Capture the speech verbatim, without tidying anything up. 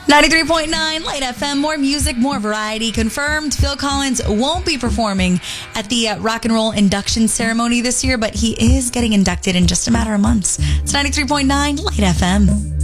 ninety-three point nine Light F M, more music, more variety. Confirmed, Phil Collins won't be performing at the uh, rock and roll induction ceremony this year, but he is getting inducted in just a matter of months. It's ninety-three point nine Light F M.